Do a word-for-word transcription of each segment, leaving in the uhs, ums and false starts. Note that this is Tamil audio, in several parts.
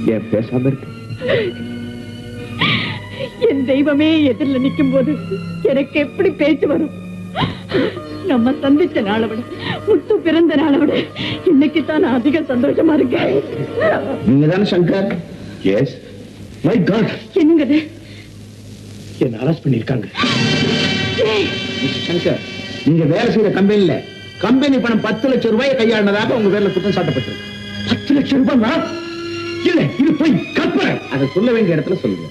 ஏன் பேசாம இருக்கு? என் தெய்வமே எதிரில் நிற்கும் போது எனக்கு எப்படி பேச்சு வரும்? நம்ம சந்திச்ச நாளை விட, முத்து பிறந்த நாளை விட இன்னைக்கு தான் அதிக சந்தோஷமா இருக்கேன். நீங்க தானே சங்கர்? எஸ். மை காட், என்னங்க என்ன அரெஸ்ட் பண்ணிருக்காங்க. சங்கர், நீங்க வேலை செய்யற கம்பெனில கம்பெனி பணம் பத்து லட்சம் ரூபாய் கையாண்டதாக உங்க பேர்ல குற்றம் சாட்டப்பட்டிருக்கு. பத்து லட்சம் ரூபாய் இல்ல, இது போய் கற்பனை. அதை சொல்ல வேண்டிய இடத்துல சொல்லுங்க.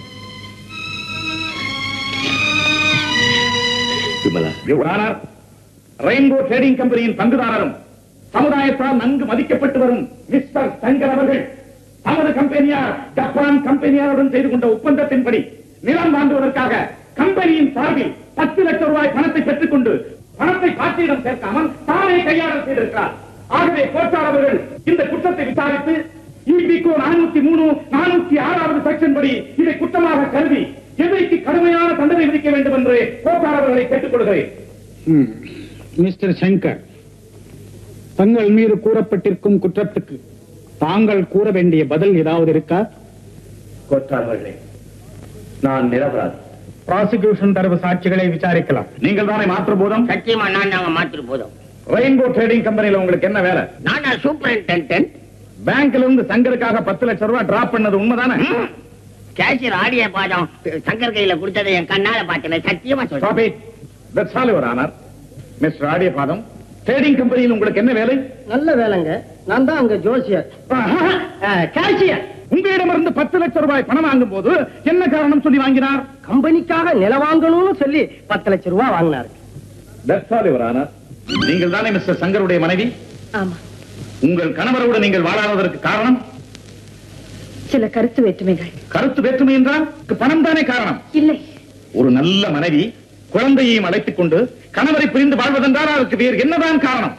விமலா, ரெயின்போ ட்ரேடிங் கம்பெனியின் பங்குதாரரும் சமுதாயத்தால் நன்கு மதிக்கப்பட்டு வரும் மிஸ்டர் சங்கர் அவர்கள் நமது கம்பெனியார் ஜப்பான் கம்பெனியாருடன் செய்து கொண்ட ஒப்பந்தத்தின்படி நிலம் வாங்குவதற்காக கம்பெனியின் சார்பில் பத்து லட்சம் ரூபாய் பணத்தை பெற்றுக் கொண்டு பணத்தை காட்சியிடம் சேர்க்காமல் தானே கையாளல் செய்திருக்கிறார். ஆகவே கோட்டார் அவர்கள் இந்த குற்றத்தை விசாரித்து இபிகோ நானூத்தி மூணு நானூத்தி ஆறாவது செக்ஷன் படி இதை குற்றமாக கருதி எதிர்க்கு கடுமையான தண்டனை விதிக்க வேண்டும் என்று கோட்டார் அவர்களை கேட்டுக் கொள்கிறேன். மிஸ்டர் சங்கர், தங்கள் மீது கூறப்பட்டிருக்கும் குற்றத்துக்கு தாங்கள் கூற வேண்டிய பதில் ஏதாவது இருக்கா? கோட்டார் அவர்களே, நான் நிரபராதி. ப்ராசிக்யூஷன் தரப்பு சாட்சிகளை விசாரிக்கலாம். நீங்கள் தானே மாற்று போதும்? சத்தியமா நான் தாங்க மாற்று போதும். ரெயின்போ ட்ரேடிங் கம்பெனில உங்களுக்கு என்ன வேலை? நான் சூப்பரிண்டெண்டன்ட். பேங்க்ல இருந்து சங்கருக்காக பத்து லட்சம் ரூபாய் டிராப் பண்ணது உண்மைதானே? கேஷியர் ஆடிய பாதம் சங்கர் கையில கொடுத்ததை என் கண்ணால பார்த்தேன். சத்தியமா சொல்றேன். That's all, Your Honor. Mister ஆடிய பாதம், ட்ரேடிங் கம்பெனியில் உங்களுக்கு என்ன வேலை? நல்ல வேலைங்க. நான் தான் அங்க ஜோசியர், கேஷியர். உங்களிடமிருந்து பத்து லட்சம் ரூபாய் பணம் வாங்கும் போது என்ன காரணம் சொல்லி வாங்கினார்? கம்பெனிக்காக நில வாங்கணும்னு சொல்லி பத்து லட்சம் ரூபாய் வாங்கினார். That's all, Your Honor. நீங்கள் தானே மிஸ்டர் சங்கருடைய மனைவி? ஆமா. உங்கள் கணவரோடு நீங்கள் வாழாததற்கு காரணம்? சில கருத்து வேற்றுமைகள். கருத்து வேற்றுமை என்றால் பணம் தானே காரணம்? இல்லை. ஒரு நல்ல மனைவி குழந்தையையும் அழைத்துக் கொண்டு கணவரை பிரிந்து வாழ்வதென்றால் அதற்கு வேறு என்னதான் காரணம்?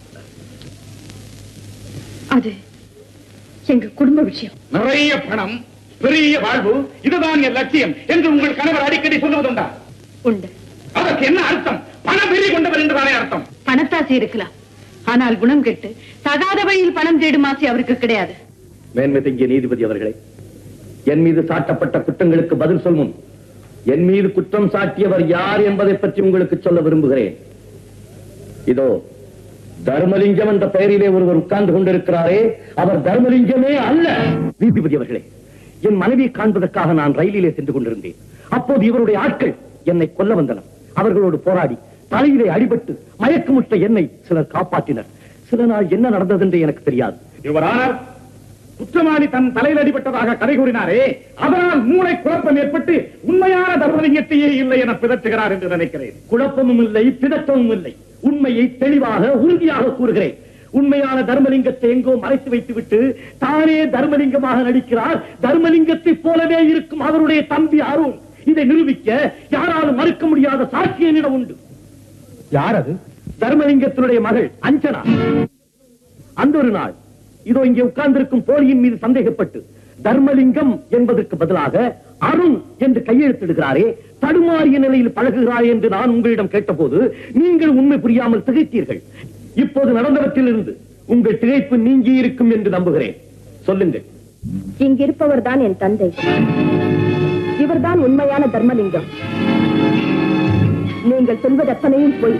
அது எங்க குடும்ப விஷயம். நிறைய பணம், பெரிய வாழ்வு, இதுதான் என் லட்சியம் என்று உங்கள் கணவர் அடிக்கடி சொல்லுவதுண்டா? உண்டு. அதற்கு என்ன அர்த்தம்? பணம் வெறி கொண்டவர் என்றுதானே அர்த்தம்? பணத்தாசி இருக்கலாம், ஆனால் குணம் கெட்டு தகாத வழியில் பணம் தேடும் ஆசை அவருக்கு கிடையாது. மேன்மைத்தங்கிய நீதிபதி அவர்களே, என் மீது சாட்டப்பட்ட குற்றங்களுக்கு பதில் சொல்லும் என் மீது குற்றம் சாட்டியவர் யார் என்பதை பற்றி உங்களுக்கு சொல்ல விரும்புகிறேன். இதோ தர்மலிங்கம் என்ற பெயரிலே ஒருவர் உட்கார்ந்து கொண்டிருக்கிறாரே, அவர் தர்மலிங்கமே அல்ல. நீதிபதி அவர்களே, என் மனைவியை காண்பதற்காக நான் ரயிலிலே சென்று கொண்டிருந்தேன். அப்போது இவருடைய ஆட்கள் என்னை கொல்ல வந்தனர். அவர்களோடு போராடி தலையிலே அடிபட்டு மயக்கமுற்ற என்னை சிலர் காப்பாற்றினர். சில நாள் என்ன நடந்தது என்று எனக்கு தெரியாது. யுவர் ஆனர், குற்றவாளி தன் தலையில் அடிபட்டதாக கதை கூறினாரே, அதனால் மூளை குழப்பம் ஏற்பட்டு உண்மையான தர்மலிங்கத்தையே இல்லை என பிதற்றுகிறார் என்று நினைக்கிறேன். குழப்பமும் இல்லை, பிதற்றமும் இல்லை. உண்மையை தெளிவாக உறுதியாக கூறுகிறேன். உண்மையான தர்மலிங்கத்தை எங்கோ மறைத்து வைத்துவிட்டு தானே தர்மலிங்கமாக நடிக்கிறார். தர்மலிங்கத்தை போலவே இருக்கும் அவருடைய தம்பி அருண். இதை நிரூபிக்க யாராலும் மறுக்க முடியாத சாட்சி என்னிடம் உண்டு. யார் அது? தர்மலிங்கத்தினுடைய மகள் அஞ்சனா. அந்த ஒரு நாள் இதோ இங்கே உட்கார்ந்திருக்கும் போலியின் மீது சந்தேகப்பட்டு தர்மலிங்கம் என்பதற்கு பதிலாக அருண் என்று கையெழுத்திடுகிறாரே, தடுமாறிய நிலையில் பழகுகிறாரே என்று நான் உங்களிடம் கேட்டபோது நீங்கள் உண்மை புரியாமல் திகைத்தீர்கள். இப்போது நடந்தவற்றிலிருந்து உங்கள் திகைப்பு நீங்கி இருக்கும் என்று நம்புகிறேன். சொல்லுங்கள். இங்கிருப்பவர் தான் என் தந்தை. இவர்தான் உண்மையான தர்மலிங்கம். நீங்கள் சொல்வது அத்தனையும் போய்.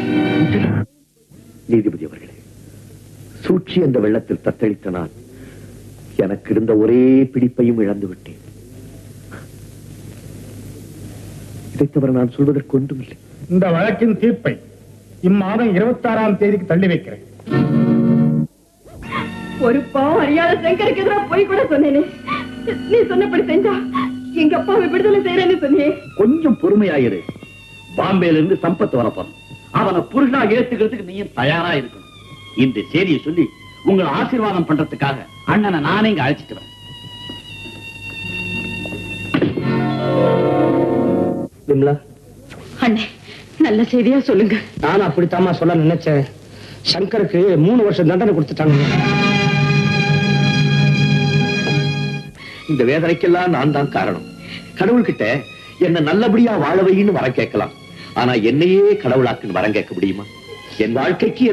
நீதிபதி அவர்களே, சூழ்ச்சி என்ற வெள்ளத்தில் தத்தளித்த நான் எனக்கு இருந்த ஒரே பிடிப்பையும் இழந்து விட்டேன். இதை தவிர நான் சொல்வதற்கு ஒன்றுமில்லை. இந்த வழக்கின் தீர்ப்பை இம்மாதம் இருபத்தி ஆறாம் தேதிக்கு தள்ளி வைக்கிறேன். ஒரு பாவம் அறியாத சங்கருக்கு எதிராக போய் கூட சொன்னேனே, நீ சொன்னபடி செஞ்சா எங்க அப்பாவை விடுதலை செய்யறேன்னு சொன்னியே. கொஞ்சம் பொறுமையாயிரு. பாம்பேல இருந்து சம்பத் வரப்போம். அவனை புருஷனா ஏத்துக்கிறதுக்கு நீயும் தயாரா இருக்கணும். இந்த செய்தியை சொல்லி உங்களை ஆசீர்வாதம் பண்றதுக்காக அண்ணனை நானே இங்க அழைச்சிட்டு வரேன். விமலா, அண்ணே, நல்ல செய்தியா சொல்லுங்க. நானும் அப்படித்தாமா சொல்ல நினைச்சேன். சங்கருக்கு மூணு வருஷம் தண்டனை கொடுத்துட்டாங்க. இந்த வேதனைக்கெல்லாம் நான் தான் காரணம். கடவுள்கிட்ட என்ன நல்லபடியா வாழவைன்னு வரம் கேட்கலாம். ஆனா என்னையே கடவுளாக்குன்னு வரம் கேட்க முடியுமா? என் வாழ்க்கைக்கு